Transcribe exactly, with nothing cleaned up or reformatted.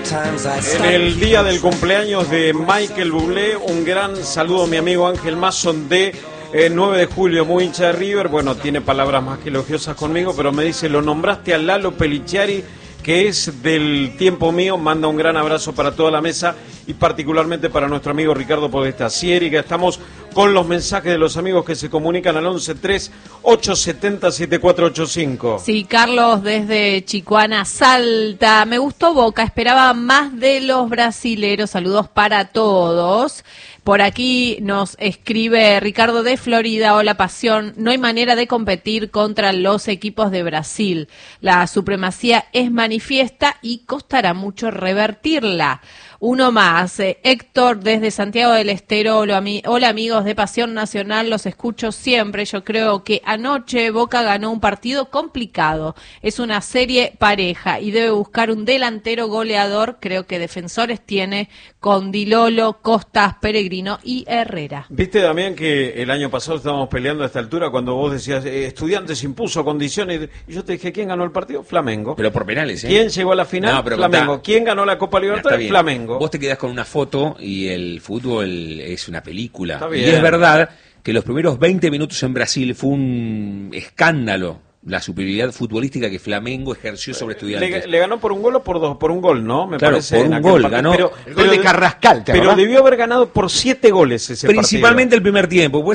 En el día del cumpleaños de Michael Bublé, un gran saludo a mi amigo Ángel Mason de eh, nueve de julio, muy hincha de River. Bueno, tiene palabras más que elogiosas conmigo, pero me dice, lo nombraste a Lalo Peliciari, que es del tiempo mío. Manda un gran abrazo para toda la mesa y particularmente para nuestro amigo Ricardo Podesta. Sí, Erika, estamos con los mensajes de los amigos que se comunican al once tres ocho siete cero siete cuatro ocho cinco. Sí, Carlos desde Chicuana, Salta. Me gustó Boca, esperaba más de los brasileros. Saludos para todos. Por aquí nos escribe Ricardo de Florida. Hola, Pasión. No hay manera de competir contra los equipos de Brasil. La supremacía es manifiesta y costará mucho revertirla. Uno más, eh, Héctor desde Santiago del Estero. Hola, ami- hola amigos de Pasión Nacional, los escucho siempre. Yo creo que anoche Boca ganó un partido complicado. Es una serie pareja y debe buscar un delantero goleador. Creo que Defensores tiene con Di Lolo, Costas, Peregrino y Herrera. Viste, Damián, que el año pasado estábamos peleando a esta altura cuando vos decías, eh, Estudiantes impuso condiciones, y yo te dije, ¿quién ganó el partido? Flamengo. Pero por penales, ¿eh? ¿Quién llegó a la final? No, pero Flamengo. contá. ¿Quién ganó la Copa Libertadores? Flamengo. Vos te quedás con una foto y el fútbol es una película. Está Y bien. es verdad que los primeros veinte minutos en Brasil fue un escándalo la superioridad futbolística que Flamengo ejerció sobre Estudiantes. Le, le ganó por un gol o por dos, por un gol, ¿no? Me Claro, parece por en un aquel gol, partido. ganó Pero, el gol de pero- Carrascal, ¿te Pero acordás? debió haber ganado por siete goles ese Principalmente partido. el primer tiempo.